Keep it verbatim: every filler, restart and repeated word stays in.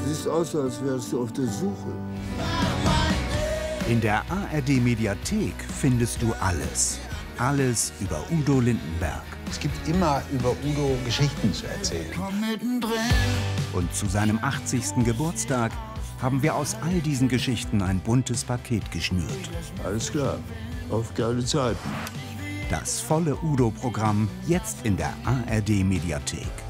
siehst aus, als wärst du auf der Suche. In der A R D-Mediathek findest du alles. Alles über Udo Lindenberg. Es gibt immer über Udo Geschichten zu erzählen. Und zu seinem achtzigsten Geburtstag haben wir aus all diesen Geschichten ein buntes Paket geschnürt. Alles klar, auf geile Zeiten. Das volle Udo-Programm jetzt in der A R D-Mediathek.